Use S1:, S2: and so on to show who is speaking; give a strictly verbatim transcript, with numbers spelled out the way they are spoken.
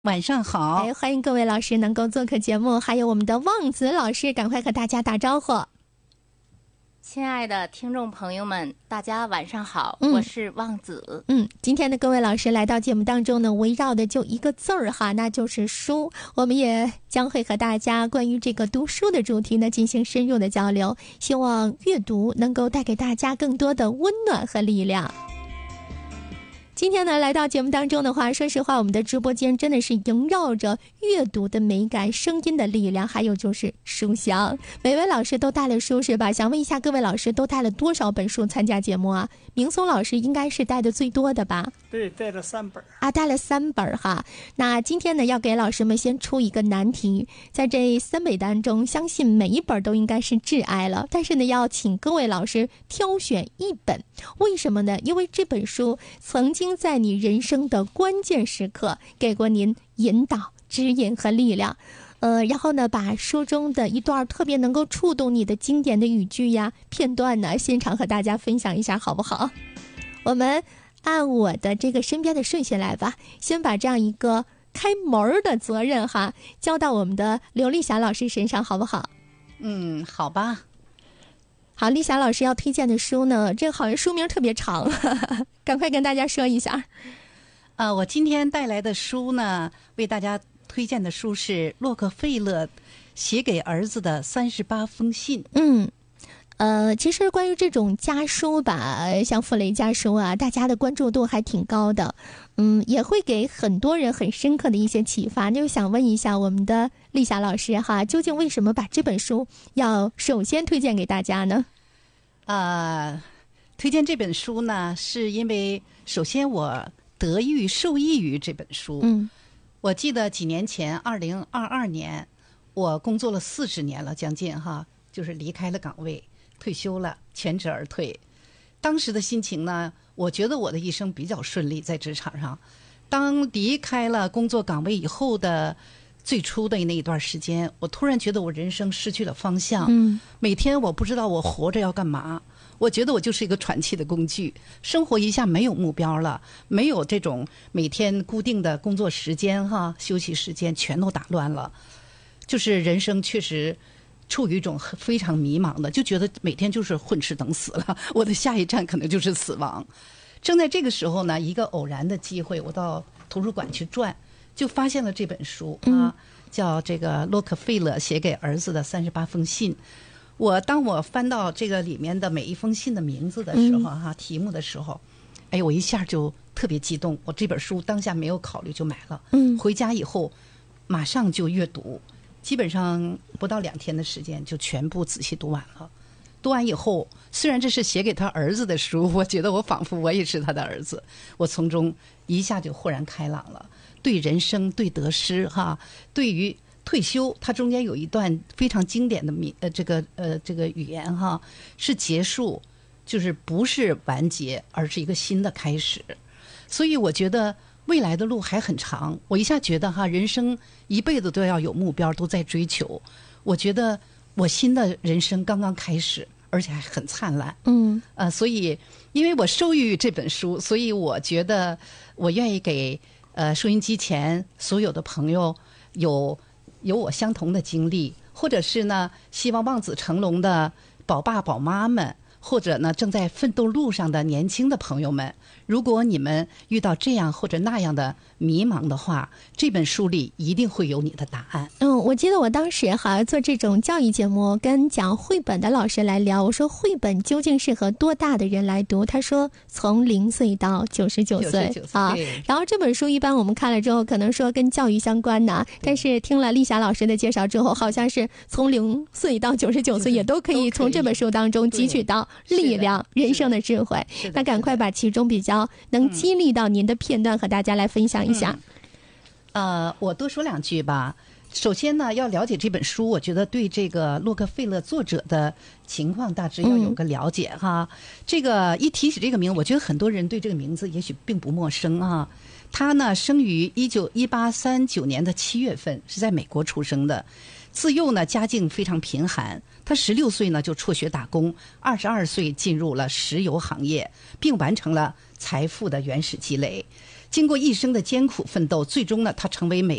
S1: 晚上好，
S2: 哎，欢迎各位老师能够做客节目，还有我们的旺子老师，赶快和大家打招呼。
S3: 亲爱的听众朋友们，大家晚上好，
S2: 嗯、
S3: 我是旺子。
S2: 嗯，今天的各位老师来到节目当中呢，围绕的就一个字儿哈，那就是书。我们也将会和大家关于这个读书的主题呢进行深入的交流，希望阅读能够带给大家更多的温暖和力量。今天呢，来到节目当中的话，说实话，我们的直播间真的是萦绕着阅读的美感、声音的力量，还有就是书香。每位老师都带了书是吧？想问一下各位老师都带了多少本书参加节目啊？明松老师应该是带的最多的吧？
S4: 对，带了三本
S2: 啊，带了三本哈。那今天呢，要给老师们先出一个难题，在这三本当中，相信每一本都应该是挚爱了，但是呢，要请各位老师挑选一本。为什么呢？因为这本书曾经在你人生的关键时刻给过您引导、指引和力量。呃，然后呢，把书中的一段特别能够触动你的经典的语句呀、片段呢，现场和大家分享一下，好不好？我们按我的这个身边的顺序来吧，先把这样一个开门的责任哈，交到我们的刘丽霞老师身上，好不好？
S1: 嗯，好吧。
S2: 好，丽霞老师要推荐的书呢，这个好像书名特别长，呵呵，赶快跟大家说一下。
S1: 呃，我今天带来的书呢，为大家推荐的书是洛克菲勒写给儿子的三十八封信。
S2: 嗯。呃，其实关于这种家书吧，像傅雷家书啊，大家的关注度还挺高的，嗯，也会给很多人很深刻的一些启发。就想问一下我们的丽霞老师哈，究竟为什么把这本书要首先推荐给大家呢？
S1: 呃，推荐这本书呢，是因为首先我得益受益于这本书。
S2: 嗯，
S1: 我记得几年前，二零二二年，我工作了四十年了，将近哈，就是离开了岗位。退休了，全职而退。当时的心情呢，我觉得我的一生比较顺利，在职场上。当离开了工作岗位以后的最初的那一段时间，我突然觉得我人生失去了方向。
S2: 嗯，
S1: 每天我不知道我活着要干嘛，我觉得我就是一个喘气的工具，生活一下没有目标了，没有这种每天固定的工作时间哈，休息时间全都打乱了，就是人生确实处于一种非常迷茫的，就觉得每天就是混吃等死了，我的下一站可能就是死亡。正在这个时候呢，一个偶然的机会，我到图书馆去转，就发现了这本书啊，叫这个洛克菲勒写给儿子的三十八封信。我当我翻到这个里面的每一封信的名字的时候哈，题目的时候，哎，我一下就特别激动，我这本书当下没有考虑就买了。嗯，回家以后马上就阅读。基本上不到两天的时间就全部仔细读完了。读完以后，虽然这是写给他儿子的书，我觉得我仿佛我也是他的儿子，我从中一下就豁然开朗了。对人生、对得失哈，对于退休，它中间有一段非常经典的名呃这个呃这个语言哈，是结束，就是不是完结，而是一个新的开始。所以我觉得未来的路还很长，我一下觉得哈，人生一辈子都要有目标，都在追求。我觉得我新的人生刚刚开始，而且还很灿烂。嗯，呃，所以因为我受益于这本书，所以我觉得我愿意给呃收音机前所有的朋友有有我相同的经历，或者是呢，希望望子成龙的宝爸宝妈们，或者呢正在奋斗路上的年轻的朋友们。如果你们遇到这样或者那样的迷茫的话，这本书里一定会有你的答案。
S2: 嗯，我记得我当时哈做这种教育节目，跟讲绘本的老师来聊，我说绘本究竟适合多大的人来读？他说从零岁到九十九岁啊。然后这本书一般我们看了之后，可能说跟教育相关的，但是听了丽霞老师的介绍之后，好像是从零岁到九十九岁也都可以从这本书当中汲取到力量、人生的智慧。那赶快把其中比较能激励到您的片段和大家来分享一下。
S1: 嗯、呃，我多说两句吧。首先呢，要了解这本书，我觉得对这个洛克菲勒作者的情况大致要有个了解哈。嗯、这个一提起这个名，我觉得很多人对这个名字也许并不陌生啊。他呢，生于一九一八三九年的七月份，是在美国出生的。自幼呢，家境非常贫寒。他十六岁呢就辍学打工，二十二岁进入了石油行业，并完成了财富的原始积累。 经过一生的艰苦奋斗，最终呢，他成为美